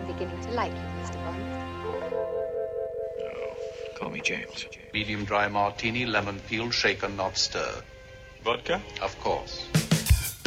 beginning to like you, Mr. Bond. No, call me James. Medium dry martini, lemon peel, shaken, not stirred. Vodka? Of course.